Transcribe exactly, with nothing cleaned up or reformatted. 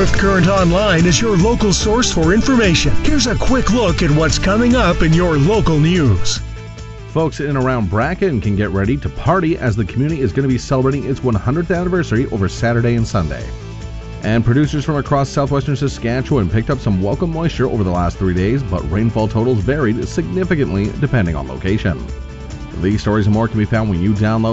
Swift Current Online is your local source for information. Here's a quick look at what's coming up in your local news. Folks in and around Bracken can get ready to party as the community is going to be celebrating its one hundredth anniversary over Saturday and Sunday. And producers from across southwestern Saskatchewan picked up some welcome moisture over the last three days, but rainfall totals varied significantly depending on location. These stories and more can be found when you download